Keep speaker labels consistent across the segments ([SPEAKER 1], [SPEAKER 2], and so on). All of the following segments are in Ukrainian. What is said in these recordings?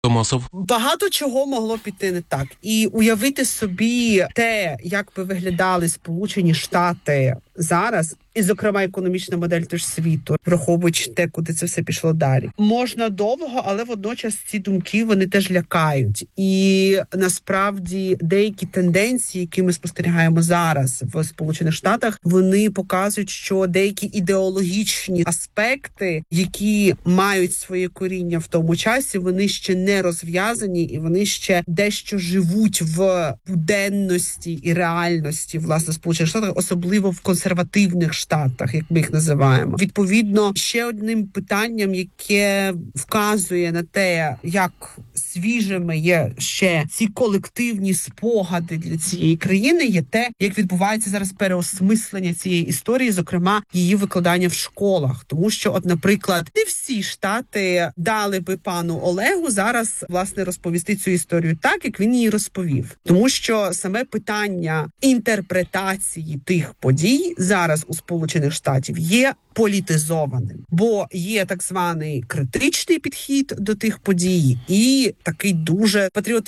[SPEAKER 1] Томасов.
[SPEAKER 2] Багато чого могло піти не так. І уявити собі те, як би виглядали Сполучені Штати зараз, і, зокрема, економічна модель теж світу, враховуючи те, куди це все пішло далі. Можна довго, але водночас ці думки, вони теж лякають. І, насправді, деякі тенденції, які ми спостерігаємо зараз в Сполучених Штатах, вони показують, що деякі ідеологічні аспекти, які мають своє коріння в тому часі, вони ще не розв'язані, і вони ще дещо живуть в буденності і реальності, власне, Сполучених Штатах, особливо в консервативних штатах, як ми їх називаємо. Відповідно, ще одним питанням, яке вказує на те, як свіжими є ще ці колективні спогади для цієї країни, є те, як відбувається зараз переосмислення цієї історії, зокрема, її викладання в школах. Тому що, от, наприклад, не всі штати дали би пану Олегу зараз, власне, розповісти цю історію так, як він її розповів. Тому що саме питання інтерпретації тих подій зараз у Сполучених Штатів є політизованим, бо є так званий критичний підхід до тих подій і такий дуже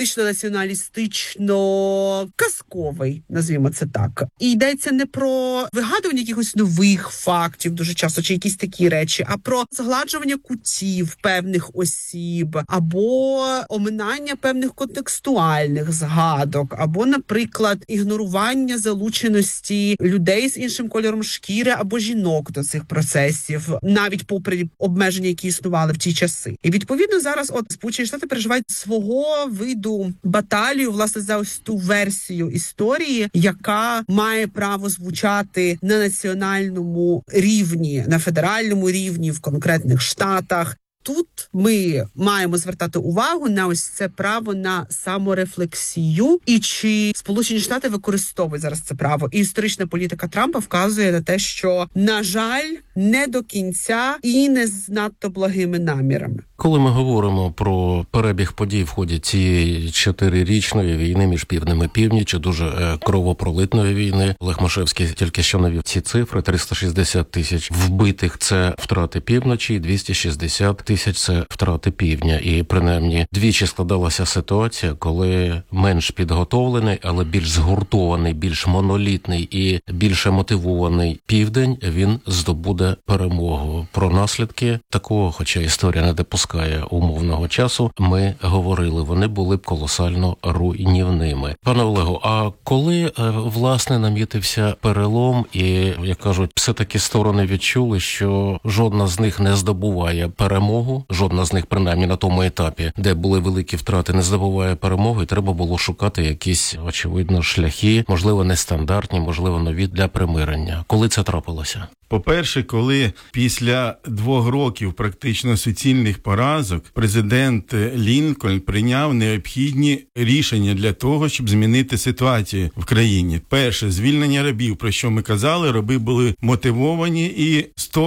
[SPEAKER 2] патріотично-націоналістично-казковий, назвімо це так. І йдеться не про вигадування якихось нових фактів дуже часто, чи якісь такі речі, а про згладжування кутів певних осіб, або оминання певних контекстуальних згадок, або, наприклад, ігнорування залученості людей з іншим кольором шкіри або жінок до цих процесів, навіть попри обмеження, які існували в ті часи. І, відповідно, зараз Сполучені Штати переживають свого виду баталію, власне, за ось ту версію історії, яка має право звучати на національному рівні, на федеральному рівні, в конкретних штатах. Тут ми маємо звертати увагу на ось це право на саморефлексію, і чи Сполучені Штати використовують зараз це право. І історична політика Трампа вказує на те, що, на жаль, не до кінця і не з надто благими намірами.
[SPEAKER 1] Коли ми говоримо про перебіг подій в ході цієї 4-річної війни між півднем і північчю, дуже кровопролитної війни, Олег Машевський тільки що навів ці цифри: 360 тисяч вбитих – це втрати півночі, і 260 тисяч – це втрати півдня. І принаймні двічі складалася ситуація, коли менш підготовлений, але більш згуртований, більш монолітний і більше мотивований південь, він здобуде перемогу. Про наслідки такого, хоча історія не допускає умовного часу, ми говорили, вони були б колосально руйнівними. Пане Олегу, а коли, власне, намітився перелом і, як кажуть, все-таки сторони відчули, що жодна з них не здобуває перемогу, жодна з них, принаймні на тому етапі, де були великі втрати, не здобуває перемоги, і треба було шукати якісь, очевидно, шляхи, можливо, нестандартні, можливо, нові для примирення. Коли це трапилося?
[SPEAKER 3] По-перше, коли після 2 років практично суцільних поразок президент Лінкольн прийняв необхідні рішення для того, щоб змінити ситуацію в країні. Перше, звільнення рабів, про що ми казали, раби були мотивовані, і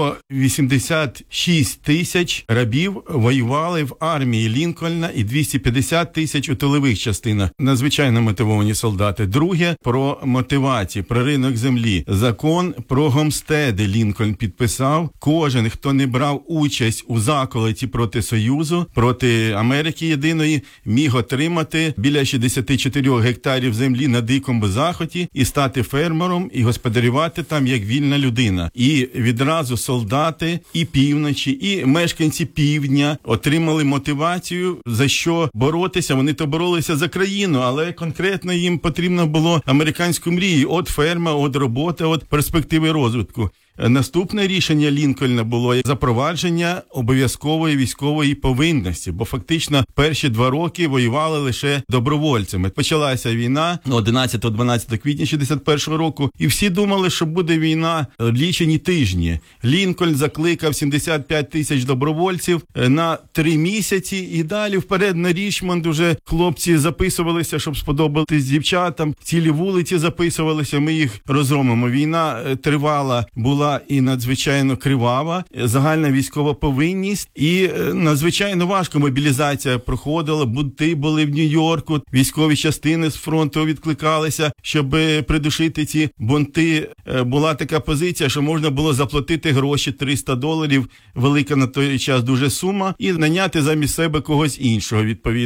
[SPEAKER 3] 186 тисяч рабів воювали в армії Лінкольна і 250 тисяч у тилових частинах. Надзвичайно мотивовані солдати. Друге, про мотивацію, про ринок землі. Закон про гомстеди Лінкольн підписав. Кожен, хто не брав участь у заколоті проти Союзу, проти Америки єдиної, міг отримати біля 64 гектарів землі на дикому заході і стати фермером, і господарювати там як вільна людина. І відразу солдати і півночі, і мешканці півдня отримали мотивацію, за що боротися. Вони то боролися за країну, але конкретно їм потрібно було американську мрію. От ферма, от робота, от перспективи розвитку. Наступне рішення Лінкольна було запровадження обов'язкової військової повинності, бо фактично перші 2 роки воювали лише добровольцями. Почалася війна 11-12 квітня 61 року, і всі думали, що буде війна лічені тижні. Лінкольн закликав 75 тисяч добровольців на 3 місяці, і далі вперед на Річмонд уже хлопці записувалися, щоб сподобатись дівчатам. Цілі вулиці записувалися, ми їх розгромимо. Війна тривала, була була і надзвичайно кривава, загальна військова повинність, і надзвичайно важко мобілізація проходила, бунти були в Нью-Йорку, військові частини з фронту відкликалися, щоб придушити ці бунти. Була така позиція, що можна було заплатити гроші $300, велика на той час дуже сума, і наняти замість себе когось іншого, відповідно.